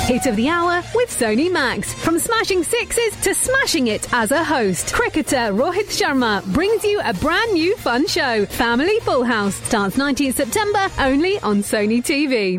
Hit of the hour with Sony Max. From smashing sixes to smashing it as a host, cricketer Rohit Sharma brings you a brand new fun show. Family Full House starts 19th September only on Sony TV.